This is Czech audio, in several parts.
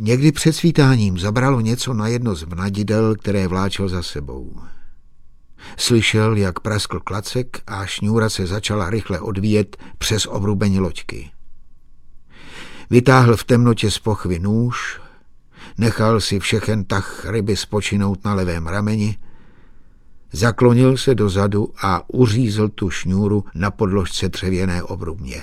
Někdy před svítáním zabralo něco na jedno z vnadidel, které vláčel za sebou. Slyšel, jak praskl klacek a šňůra se začala rychle odvíjet přes obrubení loďky. Vytáhl v temnotě z pochvy nůž, nechal si všechen tah ryby spočinout na levém rameni, zaklonil se dozadu a uřízl tu šňůru na podložce dřevěné obrubně.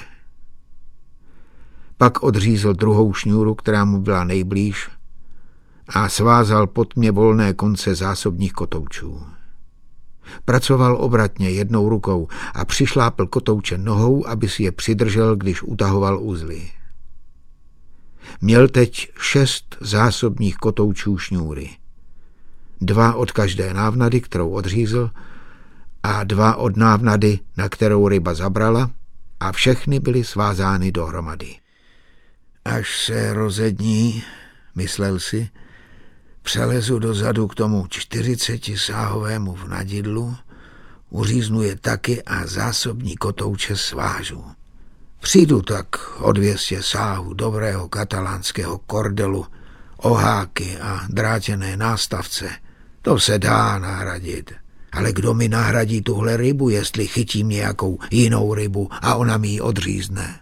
Pak odřízl druhou šňůru, která mu byla nejblíž, a svázal pod mě volné konce zásobních kotoučů. Pracoval obratně jednou rukou a přišlápl kotouče nohou, aby si je přidržel, když utahoval uzly. Měl teď 6 zásobních kotoučů šňůry. 2 od každé návnady, kterou odřízl, a 2 od návnady, na kterou ryba zabrala, a všechny byly svázány dohromady. Až se rozední, myslel si, přelezu dozadu k tomu 40sáhovému vnadidlu, uříznu je taky a zásobní kotouče svážu. Přijdu tak o 200 sáhů dobrého katalánského kordelu, oháky a drátěné nástavce. To se dá nahradit. Ale kdo mi nahradí tuhle rybu, jestli chytím nějakou jinou rybu a ona mi ji odřízne?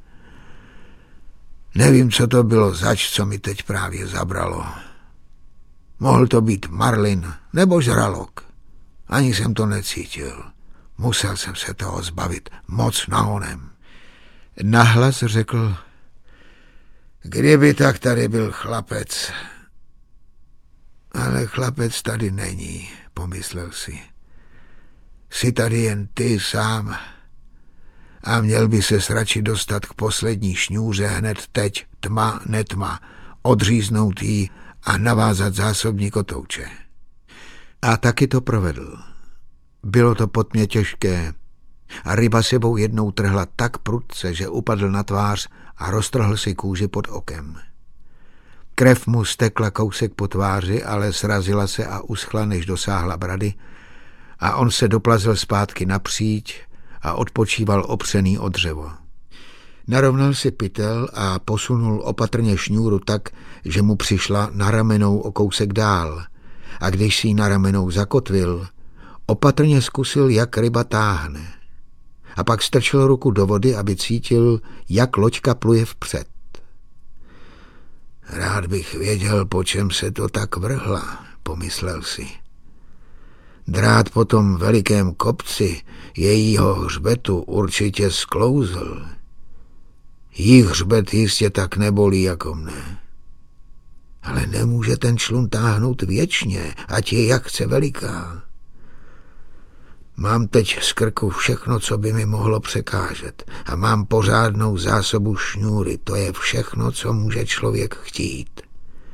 Nevím, co to bylo zač, co mi teď právě zabralo. Mohl to být marlin nebo žralok. Ani jsem to necítil. Musel jsem se toho zbavit moc nahonem. Nahlas řekl: kdyby tak tady byl chlapec. Ale chlapec tady není, pomyslel si. Jsi tady jen ty sám a měl by se radši dostat k poslední šňůře hned teď, tma, netma, odříznout jí a navázat zásobní kotouče. A taky to provedl. Bylo to pod mě těžké a ryba sebou jednou trhla tak prudce, že upadl na tvář a roztrhl si kůži pod okem. Krev mu stekla kousek po tváři, ale srazila se a uschla, než dosáhla brady, a on se doplazil zpátky napříč a odpočíval opřený o dřevo. Narovnal si pytel a posunul opatrně šňůru tak, že mu přišla na ramenou o kousek dál, a když si ji na ramenou zakotvil, opatrně zkusil, jak ryba táhne. A pak strčil ruku do vody, aby cítil, jak loďka pluje vpřed. Rád bych věděl, po čem se to tak vrhla, pomyslel si. Drát po tom velikém kopci jejího hřbetu určitě sklouzl. Jí hřbet jistě tak nebolí jako mne. Ale nemůže ten člun táhnout věčně, ať je jak chce veliká. Mám teď z krku všechno, co by mi mohlo překážet, a mám pořádnou zásobu šňůry. To je všechno, co může člověk chtít.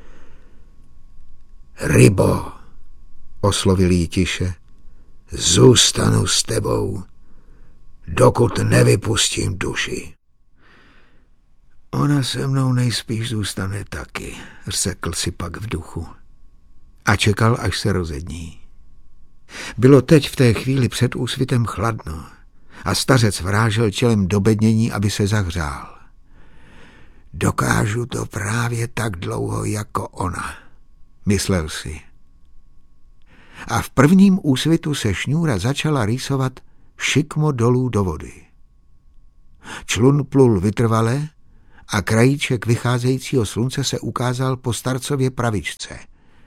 Rybo, oslovil jí tiše, zůstanu s tebou, dokud nevypustím duši. Ona se mnou nejspíš zůstane taky, řekl si pak v duchu. A čekal, až se rozední. Bylo teď v té chvíli před úsvitem chladno a stařec vrážel tělem do bednění, aby se zahřál. Dokážu to právě tak dlouho jako ona, myslel si. A v prvním úsvitu se šňůra začala rýsovat šikmo dolů do vody. Člun plul vytrvale a krajíček vycházejícího slunce se ukázal po starcově pravičce.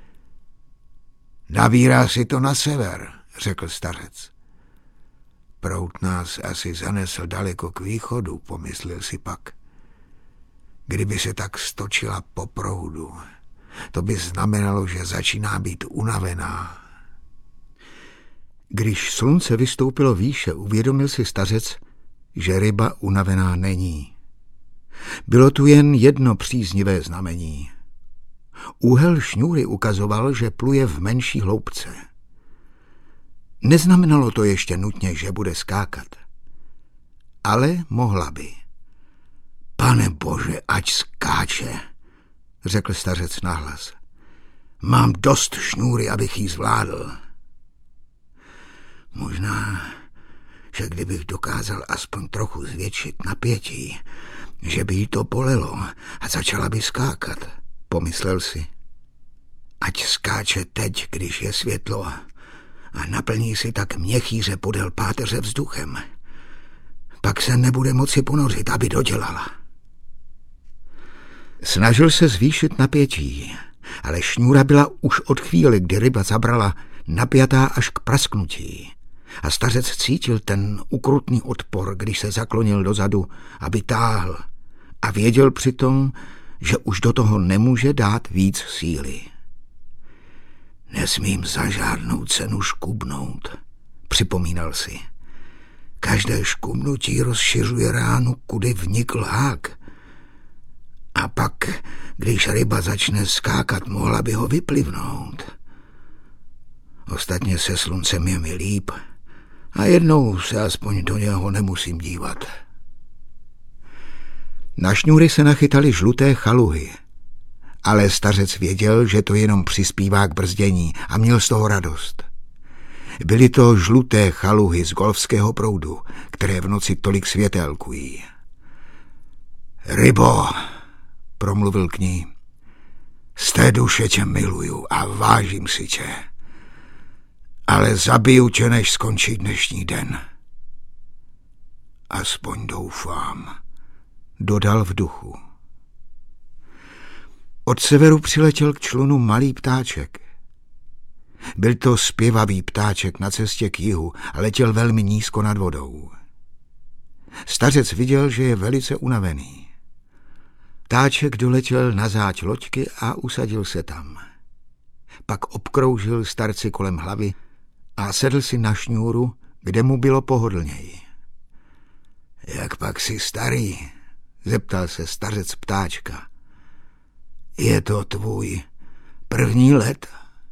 Nabírá si to na sever, řekl stařec. Proud nás asi zanesl daleko k východu, pomyslel si pak. Kdyby se tak stočila po proudu, to by znamenalo, že začíná být unavená. Když slunce vystoupilo výše, uvědomil si stařec, že ryba unavená není. Bylo tu jen jedno příznivé znamení. Úhel šňůry ukazoval, že pluje v menší hloubce. Neznamenalo to ještě nutně, že bude skákat. Ale mohla by. Pane Bože, ať skáče, řekl stařec nahlas. Mám dost šňůry, abych jí zvládl. Možná, že kdybych dokázal aspoň trochu zvětšit napětí, že by jí to bolelo a začala by skákat. pomyslel si. Ať skáče teď, když je světlo, a naplní si tak měchýře podél páteře vzduchem. Pak se nebude moci ponořit, aby dodělala. Snažil se zvýšit napětí, ale šňůra byla už od chvíli, kdy ryba zabrala, napjatá až k prasknutí. A stařec cítil ten ukrutný odpor, když se zaklonil dozadu, aby táhl, a věděl přitom, že už do toho nemůže dát víc síly. Nesmím za žádnou cenu škubnout, připomínal si. Každé škubnutí rozšiřuje ránu, kudy vnikl hák. A pak, když ryba začne skákat, mohla by ho vyplivnout. Ostatně se sluncem je mi líp a jednou se aspoň do něho nemusím dívat. Na šňůry se nachytaly žluté chaluhy, ale stařec věděl, že to jenom přispívá k brzdění a měl z toho radost. Byly to žluté chaluhy z golfského proudu, které v noci tolik světelkují. Rybo, promluvil k ní, z té duše tě miluju a vážím si tě, ale zabiju tě, než skončí dnešní den. Aspoň doufám, dodal v duchu. Od severu přiletěl k člunu malý ptáček. Byl to zpěvavý ptáček na cestě k jihu a letěl velmi nízko nad vodou. Stařec viděl, že je velice unavený. Ptáček doletěl na záď loďky a usadil se tam. Pak obkroužil starci kolem hlavy a sedl si na šňůru, kde mu bylo pohodlněji. Jak pak jsi starý? Zeptal se stařec ptáčka. Je to tvůj první let?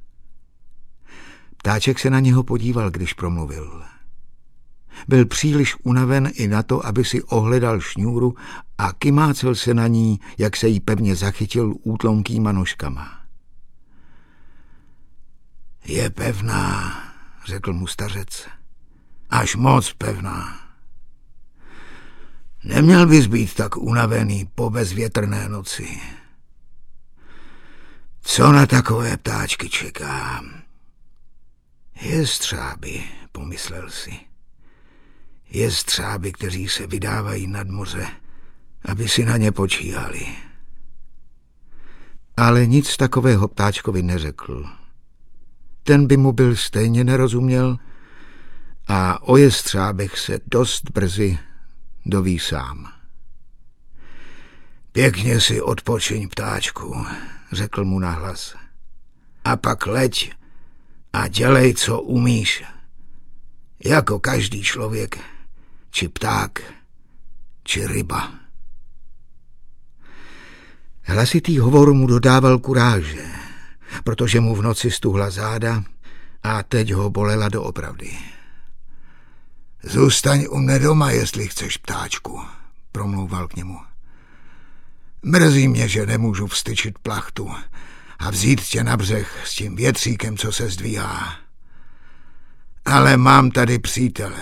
Ptáček se na něho podíval, když promluvil. Byl příliš unaven i na to, aby si ohledal šňůru a kymácel se na ní, jak se jí pevně zachytil útlonkýma nožkama. Je pevná, řekl mu stařec. Až moc pevná. Neměl bys být tak unavený po bezvětrné noci. Co na takové ptáčky čeká? Jestřáby, pomyslel si. Jestřáby, kteří se vydávají nad moře, aby si na ně počíhali. Ale nic takového ptáčkovi neřekl. Ten by mu byl stejně nerozuměl a o jestřábech se dost brzy doví sám. Pěkně si odpočiň, ptáčku, řekl mu nahlas. A pak leď a dělej, co umíš. Jako každý člověk, či pták, či ryba. Hlasitý hovor mu dodával kuráže, protože mu v noci stuhla záda a teď ho bolela doopravdy. Zůstaň u mne doma, jestli chceš, ptáčku, promlouval k němu. Mrzí mě, že nemůžu vstyčit plachtu a vzít tě na břeh s tím větříkem, co se zdvíhá. Ale mám tady přítele.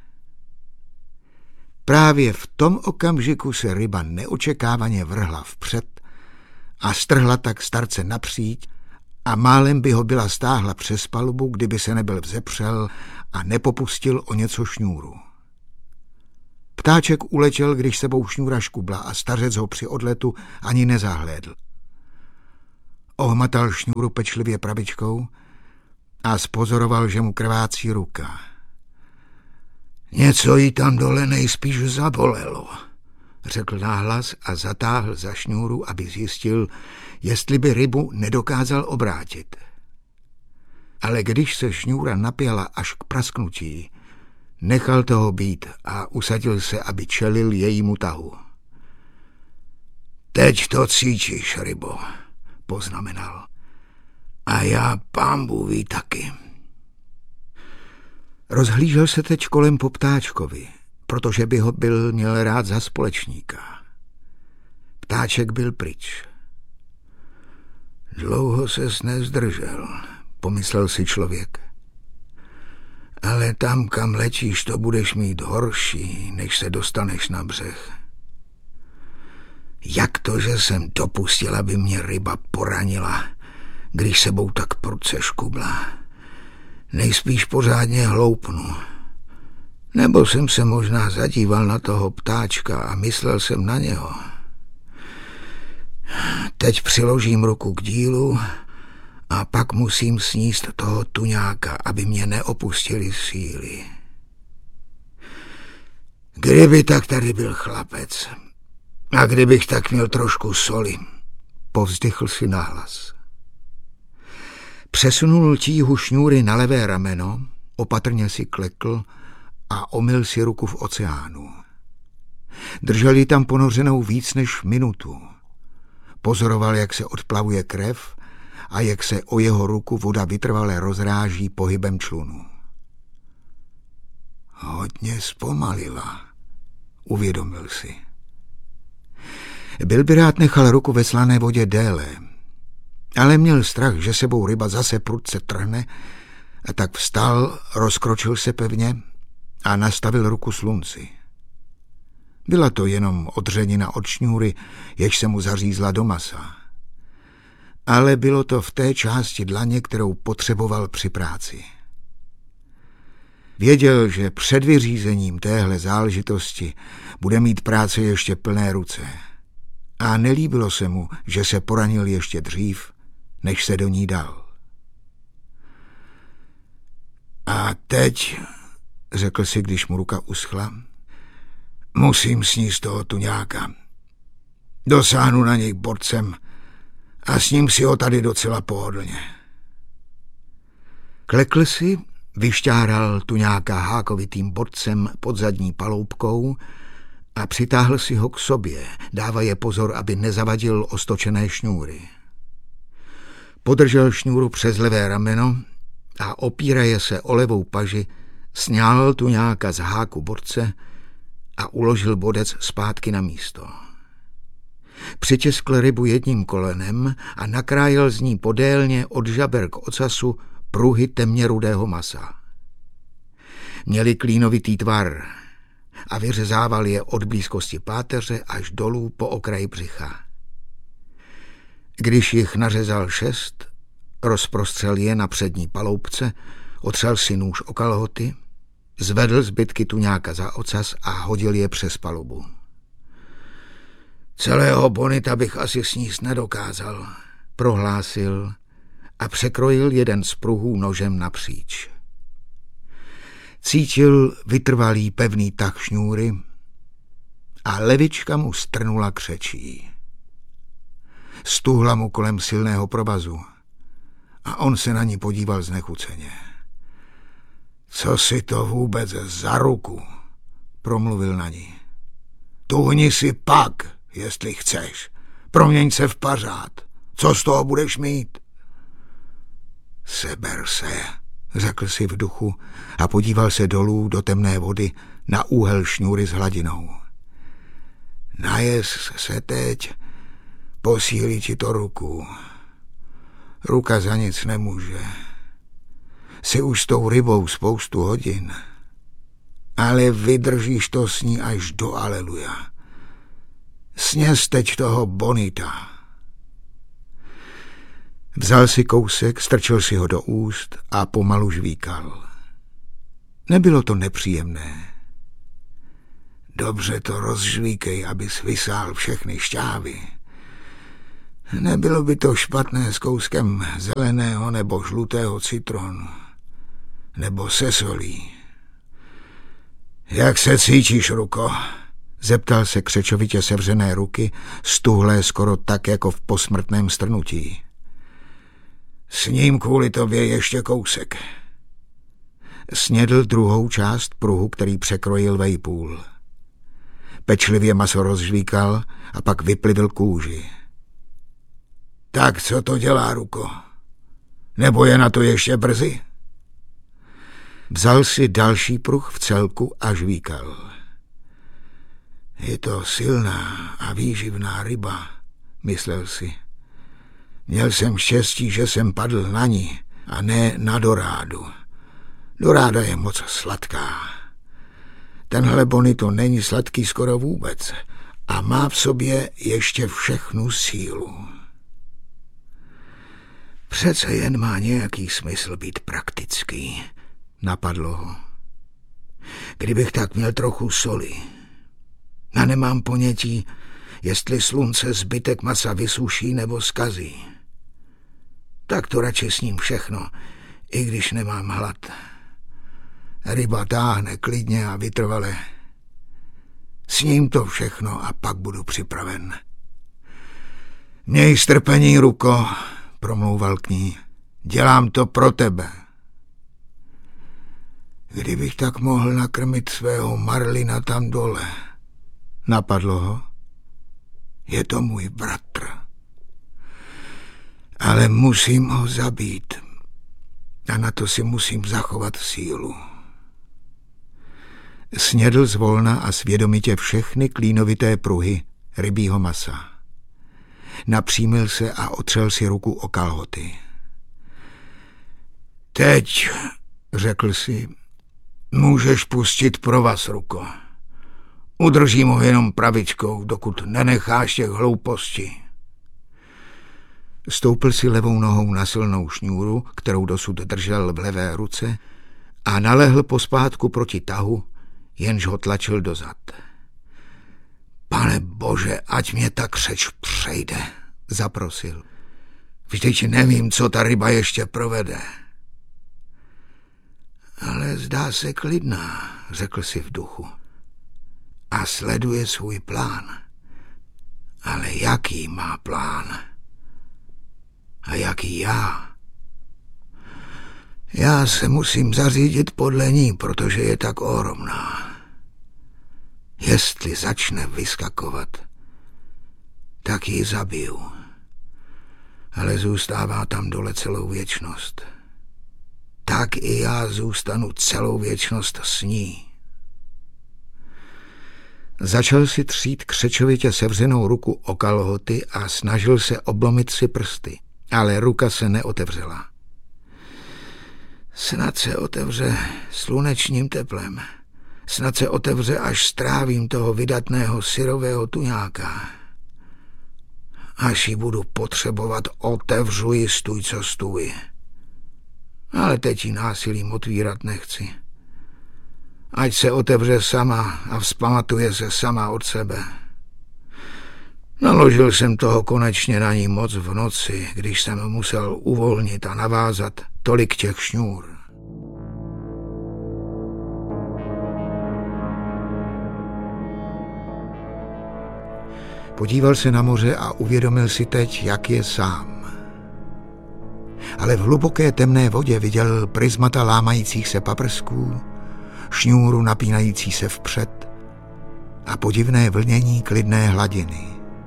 Právě v tom okamžiku se ryba neočekávaně vrhla vpřed a strhla tak starce napříč a málem by ho byla stáhla přes palubu, kdyby se nebyl vzepřel a nepopustil o něco šňůru. Ptáček uletěl, když sebou šňůra škubla a stařec ho při odletu ani nezahlédl. Ohmatal šňůru pečlivě pravičkou a spozoroval, že mu krvácí ruka. Něco jí tam dole nejspíš zabolelo, řekl nahlas a zatáhl za šňůru, aby zjistil, jestli by rybu nedokázal obrátit. Ale když se šňůra napěla až k prasknutí, nechal toho být a usadil se, aby čelil jejímu tahu. Teď to cítíš, rybo, poznamenal. A já, pánbůh ví, taky. Rozhlížel se teď kolem po ptáčkovi, protože by ho měl rád za společníka. Ptáček byl pryč. Dlouho ses nezdržel, pomyslel si člověk. Ale tam, kam letíš, to budeš mít horší, než se dostaneš na břeh. Jak to, že jsem dopustil, aby mě ryba poranila, když sebou tak prudce škubla? Nejspíš pořádně hloupnu. Nebo jsem se možná zadíval na toho ptáčka a myslel jsem na něho. Teď přiložím ruku k dílu a pak musím sníst toho tuňáka, aby mě neopustili síly. Kdyby tak tady byl chlapec a kdybych tak měl trošku soli, povzdychl si nahlas. Přesunul tíhu šňůry na levé rameno, opatrně si klekl a omyl si ruku v oceánu. Držel ji tam ponořenou víc než minutu. Pozoroval, jak se odplavuje krev a jak se o jeho ruku voda vytrvale rozráží pohybem člunu. Hodně zpomalila, uvědomil si. Byl by rád nechal ruku ve slané vodě déle, ale měl strach, že sebou ryba zase prudce trhne, a tak vstal, rozkročil se pevně a nastavil ruku slunci. Byla to jenom odřenina od šňůry, jež se mu zařízla do masa. Ale bylo to v té části dlaně, kterou potřeboval při práci. Věděl, že před vyřízením téhle záležitosti bude mít práce ještě plné ruce. A nelíbilo se mu, že se poranil ještě dřív, než se do ní dal. A teď, řekl si, když mu ruka uschla, musím sníst toho tuňáka. Dosáhnu na něj borcem a sním si ho tady docela pohodlně. Klekl si, vyšťáral tuňáka hákovitým borcem pod zadní paloubkou a přitáhl si ho k sobě, dávaje pozor, aby nezavadil ostočené šňůry. Podržel šňůru přes levé rameno a opíraje se o levou paži, sňal tuňáka z háku borce a uložil bodec zpátky na místo. Přitiskl rybu jedním kolenem a nakrájel z ní podélně od žaber k ocasu pruhy temně rudého masa. Měli klínovitý tvar a vyřezával je od blízkosti páteře až dolů po okraji břicha. Když jich nařezal 6, rozprostřel je na přední paloubce, otřel si nůž o kalhoty, zvedl zbytky tuňáka za ocas a hodil je přes palubu. Celého bonita bych asi sníst nedokázal, prohlásil a překrojil jeden z pruhů nožem napříč. Cítil vytrvalý pevný tah šňůry a levička mu strnula křečí. Stuhla mu kolem silného provazu a on se na ní podíval znechuceně. Co si to vůbec za ruku, promluvil na ní. Tuhni si pak, jestli chceš. Proměň se v pařád. Co z toho budeš mít? Seber se, řekl si v duchu a podíval se dolů do temné vody na úhel šňůry s hladinou. Najez se teď, posílí ti to ruku. Ruka za nic nemůže. Jsi už s tou rybou spoustu hodin, ale vydržíš to s ní až do aleluja. Sněz teď toho bonita. Vzal si kousek, strčil si ho do úst a pomalu žvíkal. Nebylo to nepříjemné. Dobře to rozžvíkej, abys vysál všechny šťávy. Nebylo by to špatné s kouskem zeleného nebo žlutého citronu, nebo se solí. Jak se cítíš, ruko? Zeptal se křečovitě sevřené ruky, stuhlé skoro tak, jako v posmrtném strnutí. Sním kvůli tobě ještě kousek. Snědl druhou část pruhu, který překrojil vejpůl. Pečlivě maso rozžvíkal a pak vyplivil kůži. Tak co to dělá, ruko? Nebo je na to ještě brzy? Vzal si další pruh v celku a žvíkal. Je to silná a výživná ryba, myslel si. Měl jsem štěstí, že jsem padl na ní a ne na dorádu. Doráda je moc sladká. Tenhle bonito není sladký skoro vůbec a má v sobě ještě všechnu sílu. Přece jen má nějaký smysl být praktický, napadlo ho. Kdybych tak měl trochu soli. A nemám ponětí, jestli slunce zbytek masa vysuší nebo zkazí. Tak to radši sním všechno, i když nemám hlad. Ryba táhne klidně a vytrvale. Sním to všechno a pak budu připraven. Měj strpení, Ruko, promlouval k ní. Dělám to pro tebe. Kdybych tak mohl nakrmit svého Marlina tam dole, napadlo ho. Je to můj bratr. Ale musím ho zabít. A na to si musím zachovat sílu. Snědl zvolna a svědomitě všechny klínovité pruhy rybího masa. Napřímil se a otřel si ruku o kalhoty. Teď, řekl si, můžeš pustit provaz, Ruko. Udržím ho jenom pravičkou, dokud nenecháš těch hloupostí. Stoupil si levou nohou na silnou šňůru, kterou dosud držel v levé ruce, a nalehl pospátku proti tahu, jenž ho tlačil dozad. Pane Bože, ať mě ta křeč přejde, zaprosil. Vždyť nevím, co ta ryba ještě provede. Ale zdá se klidná, řekl si v duchu. A sleduje svůj plán. Ale jaký má plán? A jaký já? Já se musím zařídit podle ní, protože je tak ohromná. Jestli začne vyskakovat, tak ji zabiju. Ale zůstává tam dole celou věčnost. Tak i já zůstanu celou věčnost s ní. Začal si třít křečovitě sevřenou ruku o kalhoty a snažil se oblomit si prsty, ale ruka se neotevřela. Snad se otevře slunečním teplem. Snad se otevře, až strávím toho vydatného syrového tuňáka. Až ji budu potřebovat, otevřu ji stůj, co stůj. Ale teď ji násilím otvírat nechci. Ať se otevře sama a vzpamatuje se sama od sebe. Naložil jsem toho konečně na ní moc v noci, když jsem musel uvolnit a navázat tolik těch šňůr. Podíval se na moře a uvědomil si teď, jak je sám. Ale v hluboké temné vodě viděl prismata lámajících se paprsků, šňůru napínající se vpřed a podivné vlnění klidné hladiny.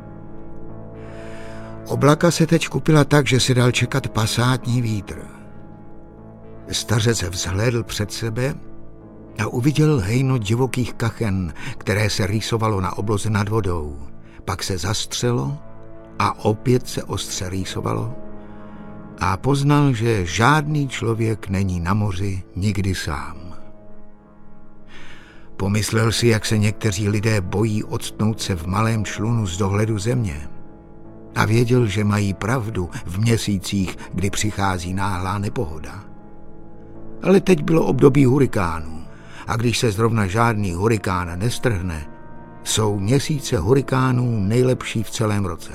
Oblaka se teď kupila tak, že si dal čekat pasátní vítr. Stařec vzhlédl před sebe a uviděl hejno divokých kachen, které se rýsovalo na obloze nad vodou. Pak se zastřelo a opět se ostře rýsovalo a poznal, že žádný člověk není na moři nikdy sám. Pomyslel si, jak se někteří lidé bojí octnout se v malém člunu z dohledu země. A věděl, že mají pravdu v měsících, kdy přichází náhlá nepohoda. Ale teď bylo období hurikánů a když se zrovna žádný hurikán nestrhne, jsou měsíce hurikánů nejlepší v celém roce.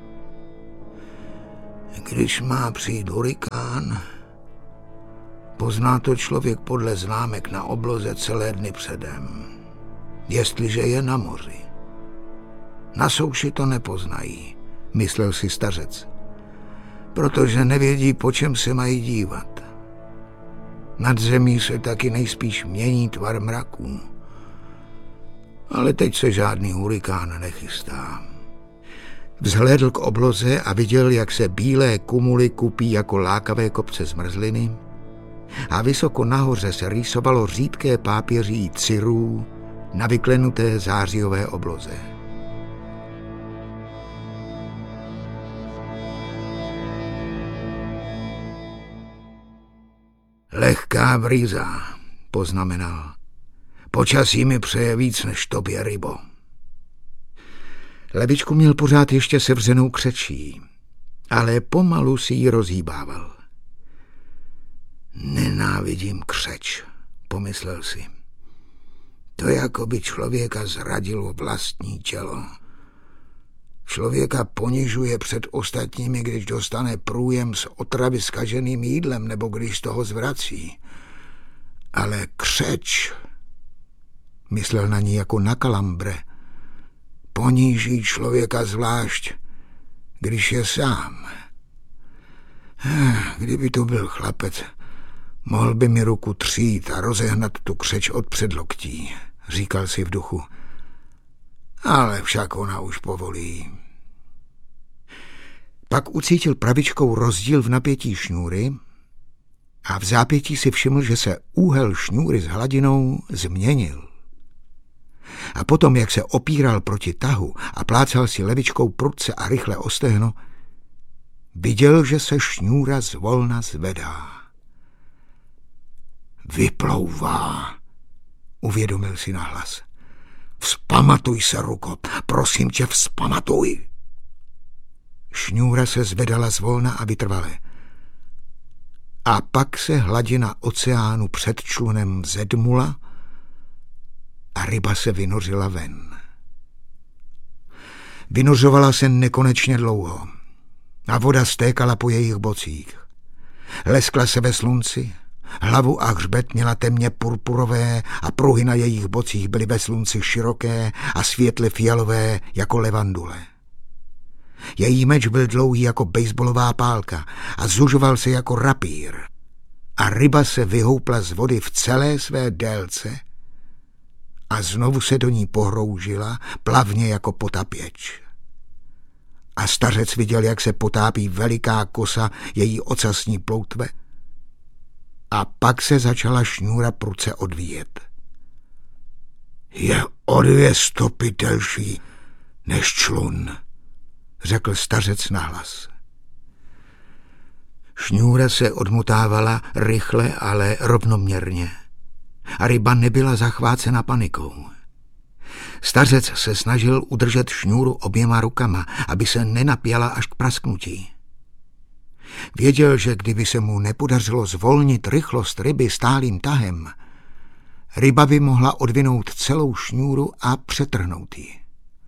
Když má přijít hurikán, pozná to člověk podle známek na obloze celé dny předem, jestliže je na moři. Na souši to nepoznají, myslel si stařec, protože nevědí, po čem se mají dívat. Nad zemí se taky nejspíš mění tvar mraků. Ale teď se žádný hurikán nechystá. Vzhlédl k obloze a viděl, jak se bílé kumuly kupí jako lákavé kopce zmrzliny a vysoko nahoře se rýsovalo řídké pápěří cirů na vyklenuté zářijové obloze. Lehká brýza, poznamenal. Počasí mi přeje víc než tobě, rybo. Levičku měl pořád ještě sevřenou křečí, ale pomalu si ji rozhýbával. Nenávidím křeč, pomyslel si. To jako by člověka zradilo vlastní tělo. Člověka ponižuje před ostatními, když dostane průjem z otravy zkaženým jídlem nebo když z toho zvrací. Ale křeč, myslel na ní jako na kalambre, poníží člověka zvlášť, když je sám. Kdyby to byl chlapec, mohl by mi ruku třít a rozehnat tu křeč od předloktí, říkal si v duchu. Ale však ona už povolí. Pak ucítil pravičkou rozdíl v napětí šňůry a v zápětí si všiml, že se úhel šňůry s hladinou změnil. A potom, jak se opíral proti tahu a plácal si levičkou prudce a rychle o stehno, viděl, že se šňůra zvolna zvedá. Vyplouvá, uvědomil si nahlas. Vzpamatuj se, ruko, prosím tě, vzpamatuj. Šňůra se zvedala zvolna a vytrvale. A pak se hladina oceánu před člunem vzedmula a ryba se vynořila ven. Vynořovala se nekonečně dlouho a voda stékala po jejich bocích. Leskla se ve slunci, hlavu a hřbet měla temně purpurové a pruhy na jejich bocích byly ve slunci široké a světle fialové jako levandule. Její meč byl dlouhý jako bejsbolová pálka a zužoval se jako rapír. A ryba se vyhoupla z vody v celé své délce a znovu se do ní pohroužila, plavně jako potapěč. A stařec viděl, jak se potápí veliká kosa její ocasní ploutve a pak se začala šňůra prudce odvíjet. Je o 2 stopy delší než člun, řekl stařec nahlas. Šňůra se odmotávala rychle, ale rovnoměrně. A ryba nebyla zachvácena panikou. Stařec se snažil udržet šňůru oběma rukama, aby se nenapěla až k prasknutí. Věděl, že kdyby se mu nepodařilo zvolnit rychlost ryby stálým tahem, ryba by mohla odvinout celou šňůru a přetrhnout ji.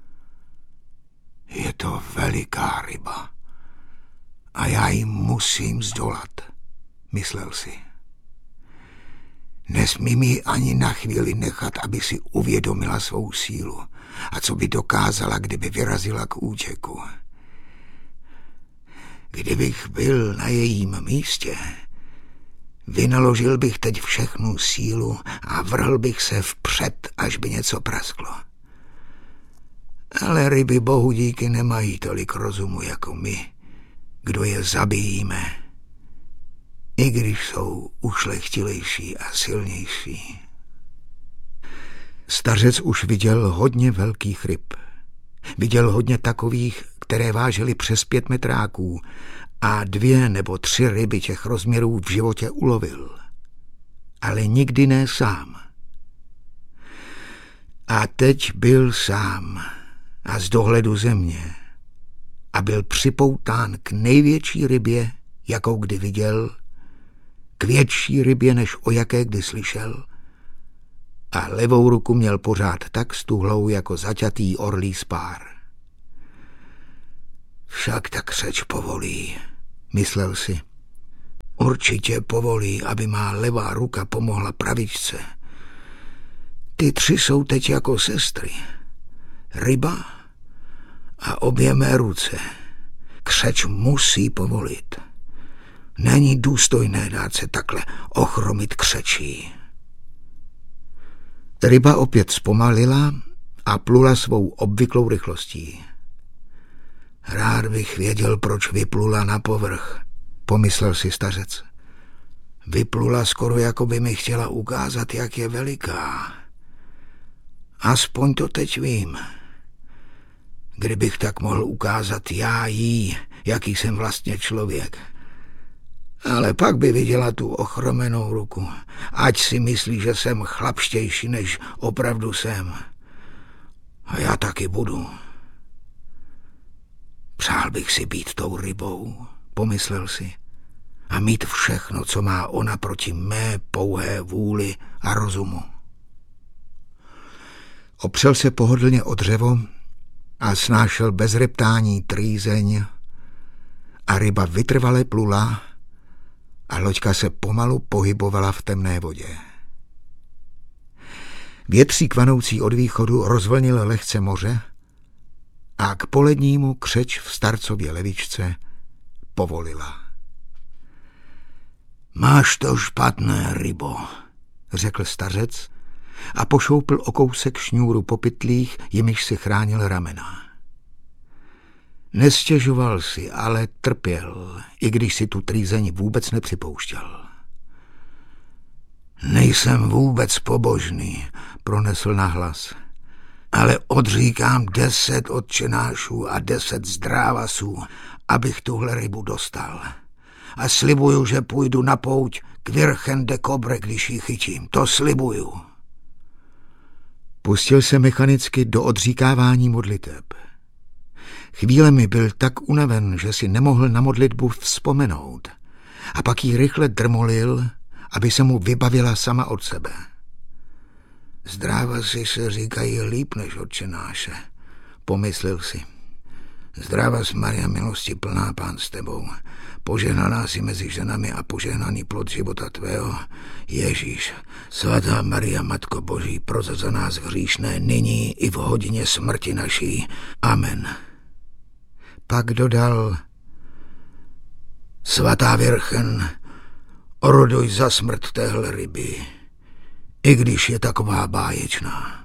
Je to veliká ryba a já ji musím zdolat, myslel si. Nesmím ji ani na chvíli nechat, aby si uvědomila svou sílu a co by dokázala, kdyby vyrazila k útěku. Kdybych byl na jejím místě, vynaložil bych teď všechnu sílu a vrhl bych se vpřed, až by něco prasklo. Ale ryby bohu díky nemají tolik rozumu jako my, kdo je zabijíme, i když jsou ušlechtilejší a silnější. Stařec už viděl hodně velkých ryb. Viděl hodně takových, které vážily přes 5 metráků a 2 nebo 3 ryby těch rozměrů v životě ulovil. Ale nikdy ne sám. A teď byl sám a z dohledu země a byl připoután k největší rybě, jakou kdy viděl, k větší rybě, než o jaké kdy slyšel, a levou ruku měl pořád tak stuhlou jako zaťatý orlí spár. Však ta křeč povolí, myslel si. Určitě povolí, aby má levá ruka pomohla pravičce. Ty 3 jsou teď jako sestry. Ryba a obě mé ruce. Křeč musí povolit. Není důstojné dát se takhle ochromit křečí. Ryba opět zpomalila a plula svou obvyklou rychlostí. Rád bych věděl, proč vyplula na povrch, pomyslel si stařec. Vyplula skoro, jako by mi chtěla ukázat, jak je veliká. Aspoň to teď vím. Kdybych tak mohl ukázat já jí, jaký jsem vlastně člověk. Ale pak by viděla tu ochromenou ruku. Ať si myslí, že jsem chlapštější, než opravdu jsem. A já taky budu. Přál bych si být tou rybou, pomyslel si, a mít všechno, co má ona proti mé pouhé vůli a rozumu. Opřel se pohodlně o dřevo a snášel bez reptání trýzeň a ryba vytrvale plula a loďka se pomalu pohybovala v temné vodě. Větřík vanoucí od východu rozvlnil lehce moře a k polednímu křeč v starcově levičce povolila. Máš to špatné, rybo, řekl stařec a pošoupl o kousek šňůru po pytlích, jimiž si chránil ramena. Nestěžoval si, ale trpěl, i když si tu trýzeň vůbec nepřipouštěl. Nejsem vůbec pobožný, pronesl nahlas, ale odříkám 10 otčenášů a 10 zdrávasů, abych tuhle rybu dostal. A slibuju, že půjdu na pouť k Virgen de Cobre, když ji chytím. To slibuju. Pustil se mechanicky do odříkávání modliteb. Chvílemi byl tak unaven, že si nemohl na modlitbu vzpomenout, a pak ji rychle drmolil, aby se mu vybavila sama od sebe. Zdrávasy se říkají líp než otčenáše, pomyslel si. Zdravas Maria, milosti plná, Pán s tebou, požehnaná si mezi ženami a požehnaný plod života tvého, Ježíš. Svatá Maria, Matko Boží, proza za nás hříšné, nyní i v hodině smrti naší. Amen. Pak dodal: Svatá Virgen, oroduj za smrt téhle ryby, i když je taková báječná.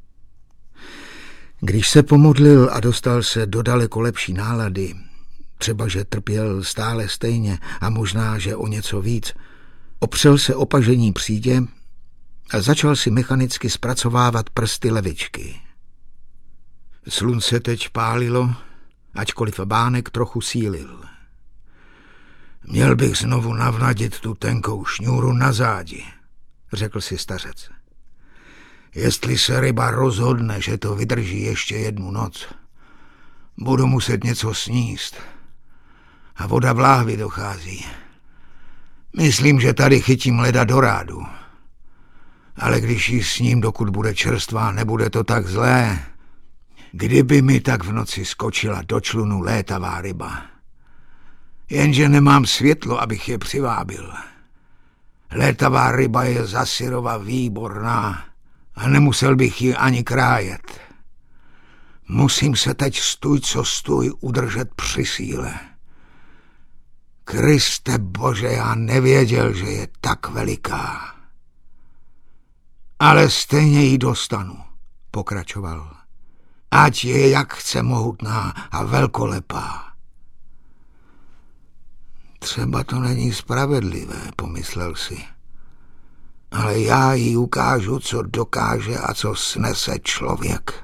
Když se pomodlil a dostal se do daleko lepší nálady, třeba že trpěl stále stejně a možná, že o něco víc, opřel se o pažení přídě a začal si mechanicky zpracovávat prsty levičky. Slunce teď pálilo, ačkoliv bánek trochu sílil. Měl bych znovu navnadit tu tenkou šňůru na zádi, řekl si stařec. Jestli se ryba rozhodne, že to vydrží ještě 1 noc, budu muset něco sníst. A voda v láhvi dochází. Myslím, že tady chytím leda do rádu. Ale když ji sním, dokud bude čerstvá, nebude to tak zlé. Kdyby mi tak v noci skočila do člunu létavá ryba. Jenže nemám světlo, abych je přivábil. Létavá ryba je za syrova výborná a nemusel bych ji ani krájet. Musím se teď stůj co stůj udržet při síle. Kriste Bože, já nevěděl, že je tak veliká. Ale stejně ji dostanu, pokračoval. Ať je jak chce mohutná a velkolepá. Třeba to není spravedlivé, pomyslel si. Ale já jí ukážu, co dokáže a co snese člověk.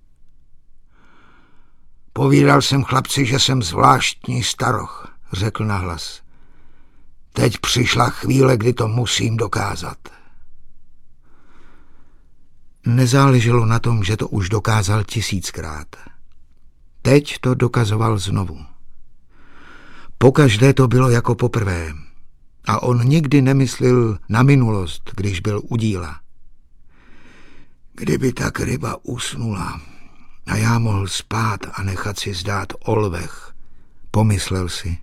Povídal jsem chlapci, že jsem zvláštní staroch, řekl nahlas. Teď přišla chvíle, kdy to musím dokázat. Nezáleželo na tom, že to už dokázal 1000krát. Teď to dokazoval znovu. Pokaždé to bylo jako poprvé. A on nikdy nemyslel na minulost, když byl u díla. Kdyby tak ryba usnula a já mohl spát a nechat si zdát olvech, pomyslel si.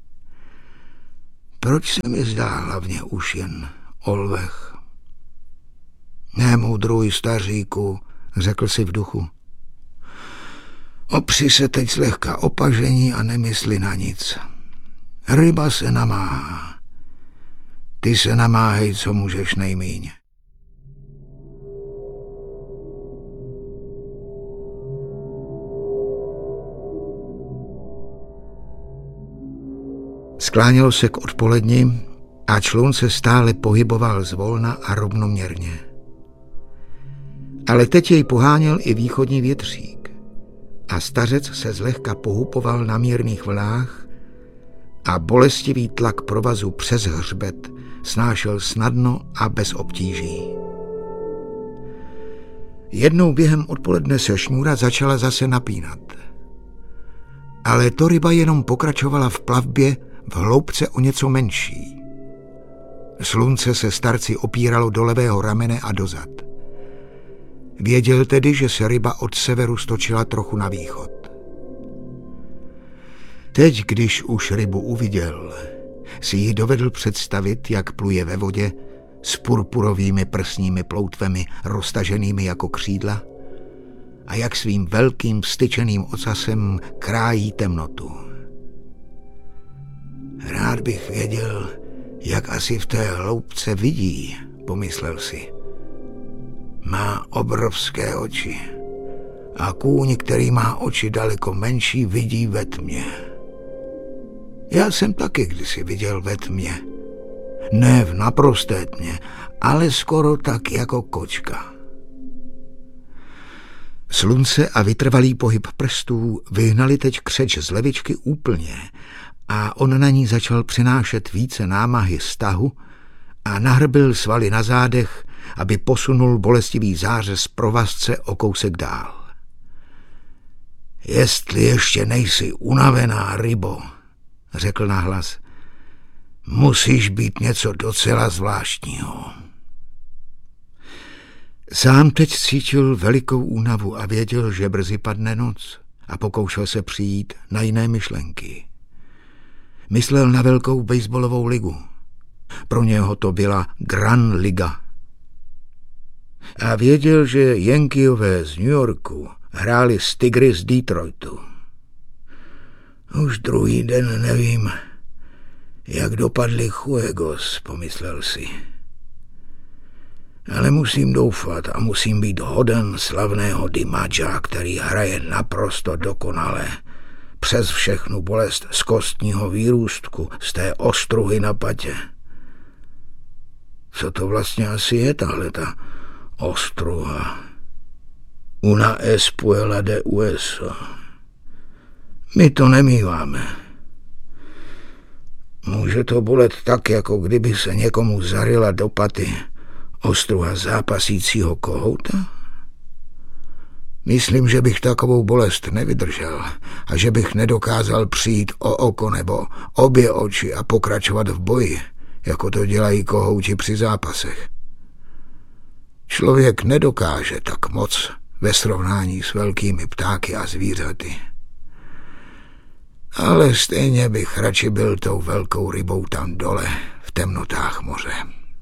Proč se mi zdá hlavně už jen olvech? Nemoudruj, staříku, řekl si v duchu. Opři se teď zlehka o pažení a nemysli na nic. Ryba se namáhá. Ty se namáhej, co můžeš nejmíň. Sklánělo se k odpoledni a člun se stále pohyboval zvolna a rovnoměrně. Ale teď jej poháněl i východní větřík a stařec se zlehka pohupoval na mírných vlnách a bolestivý tlak provazu přes hřbet snášel snadno a bez obtíží. Jednou během odpoledne se šňůra začala zase napínat. Ale to ryba jenom pokračovala v plavbě v hloubce o něco menší. Slunce se starci opíralo do levého ramene a dozad. Věděl tedy, že se ryba od severu stočila trochu na východ. Teď, když už rybu uviděl, si ji dovedl představit, jak pluje ve vodě s purpurovými prsními ploutvemi roztaženými jako křídla a jak svým velkým styčeným ocasem krájí temnotu. Rád bych věděl, jak asi v té hloubce vidí, pomyslel si. Má obrovské oči a kůň, který má oči daleko menší, vidí ve tmě. Já jsem taky kdysi viděl ve tmě. Ne v naprosté tmě, ale skoro tak jako kočka. Slunce a vytrvalý pohyb prstů vyhnali teď křeč z levičky úplně a on na ní začal přinášet více námahy stahu a nahrbil svaly na zádech, aby posunul bolestivý zářez provazce o kousek dál. Jestli ještě nejsi unavená, rybo, řekl nahlas, musíš být něco docela zvláštního. Sám teď cítil velikou únavu a věděl, že brzy padne noc a pokoušel se přijít na jiné myšlenky. Myslel na velkou baseballovou ligu. Pro něho to byla Gran Liga. A věděl, že Yankeeové z New Yorku hráli s Tigry z Detroitu. Už druhý den nevím, jak dopadli Fuegos, pomyslel si. Ale musím doufat a musím být hoden slavného DiMaggia, který hraje naprosto dokonale, přes všechnu bolest z kostního výrůstku, z té ostruhy na patě. Co to vlastně asi je tahleta ostruha? Una espuela de hueso. My to nemýváme. Může to bolet tak, jako kdyby se někomu zaryla do paty ostruha zápasícího kohouta? Myslím, že bych takovou bolest nevydržel a že bych nedokázal přijít o oko nebo obě oči a pokračovat v boji, jako to dělají kohouti při zápasech. Člověk nedokáže tak moc ve srovnání s velkými ptáky a zvířaty. Ale stejně bych radši byl tou velkou rybou tam dole v temnotách moře.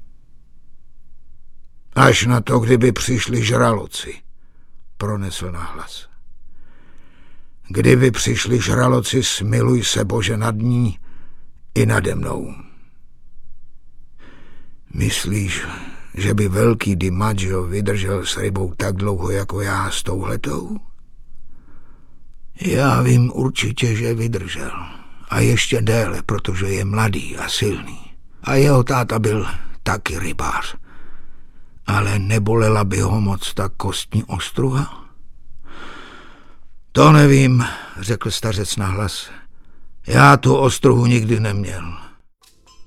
Až na to, kdyby přišli žraloci, pronesl nahlas. Kdyby přišli žraloci, smiluj se, Bože, nad ní i nade mnou. Myslíš, že by velký DiMaggio vydržel s rybou tak dlouho jako já s touhletou? Já vím určitě, že vydržel. A ještě déle, protože je mladý a silný. A jeho táta byl taky rybář. Ale nebolela by ho moc ta kostní ostruha? To nevím, řekl stařec nahlas. Já tu ostruhu nikdy neměl.